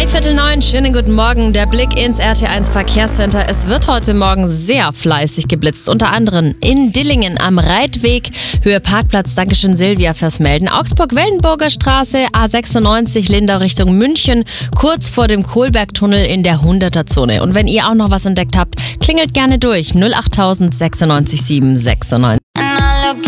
8:45, schönen guten Morgen. Der Blick ins RT1 Verkehrscenter. Es wird heute Morgen sehr fleißig geblitzt. Unter anderem in Dillingen am Reitweg, Höhe Parkplatz, Dankeschön Silvia fürs Melden. Augsburg-Wellenburger Straße, A96 Lindau Richtung München, kurz vor dem Kohlbergtunnel in der 100er-Zone. Und wenn ihr auch noch was entdeckt habt, klingelt gerne durch 08000 96 7 96.